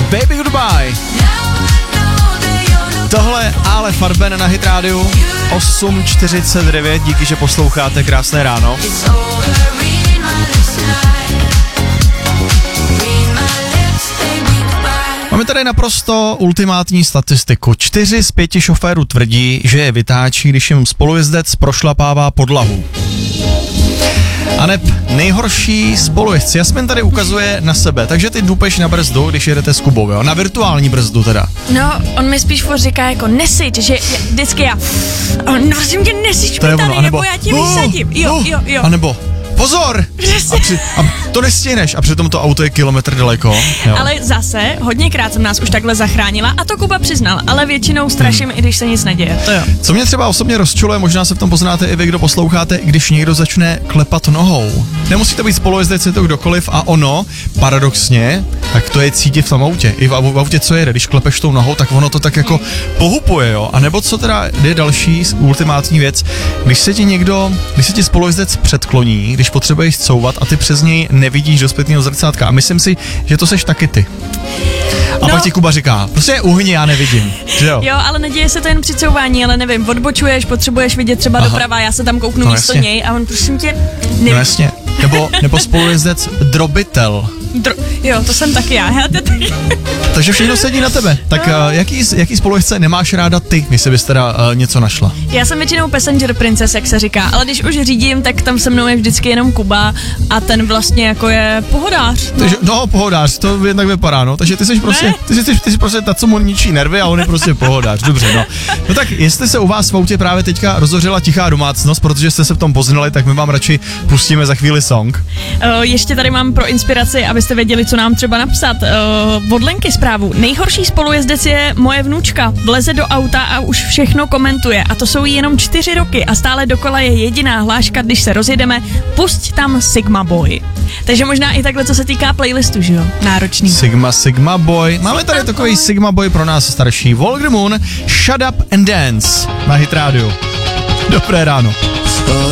Baby Goodbye. Tohle Ale Farben na Hit rádiu 8:49, díky, že posloucháte, krásné ráno. Máme tady naprosto ultimátní statistiku. 4 z 5 šoférů tvrdí, že je vytáčí, když jim spolujezdec prošlapává podlahu. Aneb nejhorší spolujezdci. Jasmin tady ukazuje na sebe, takže ty dupeš na brzdu, když jedete s Kubou, jo? Na virtuální brzdu teda. No, on mi spíš říká jako nesyč, že vždycky já, on prosím tě nesyč mi tady, nebo já tě vysadím. Jo. A nebo pozor! A to nestihneš a přitom to auto je kilometr daleko. Jo. Ale zase, hodněkrát jsem nás už takhle zachránila a to Kuba přiznal, ale většinou straším, i když se nic neděje. To jo. Co mě třeba osobně rozčuluje, možná se v tom poznáte i vy, kdo posloucháte, když někdo začne klepat nohou. Nemusí to být spolujezdec, je to kdokoliv a ono, paradoxně, tak to je cítit v tom autě. I v autě, co jede, když klepeš tou nohou, tak ono to tak jako pohupuje, jo. A nebo co teda je další ultimátní věc, když se ti spolujezdec předkloní, když potřebuješ couvat a ty přes něj nevidíš do zpětného zrcátka. A myslím si, že to seš taky ty. A pak ti Kuba říká, prostě uhni, já nevidím. Jo, ale neděje se to jen při couvání, ale nevím, odbočuješ, potřebuješ vidět třeba doprava, já se tam kouknu no místo něj a on prosím tě nevidí. No jasně. Nebo spolujezdec drobitel. Jo, to jsem taky já. Takže všechno sedí na tebe. Tak jaký spolujezdce nemáš ráda ty, jestli bys teda něco našla? Já jsem většinou passenger princess, jak se říká, ale když už řídím, tak tam se mnou je vždycky jenom Kuba a ten vlastně jako je pohodář. No, takže, pohodář, to jednak vypadá, no. Takže ty jsi prostě ta, co mu ničí nervy a on je prostě pohodář. Dobře, no. No tak, jestli se u vás v autě právě teďka rozhořela tichá domácnost, protože jste se v tom poznali, tak my vám radši pustíme za chvíli song. Ještě tady mám pro inspiraci, abyste věděli, co nám třeba napsat. Od Lenky zprávu. Nejhorší spolujezdec je moje vnučka. Vleze do auta a už všechno komentuje. A to jsou jí jenom 4 roky a stále dokola je jediná hláška, když se rozjedeme, pusť tam Sigma Boy. Takže možná i takhle, co se týká playlistu, že jo? Náročný. Sigma Boy. Máme tady takový Sigma Boy pro nás starší. Volker Moon, Shut Up and Dance na Hit rádiu. Dobré ráno.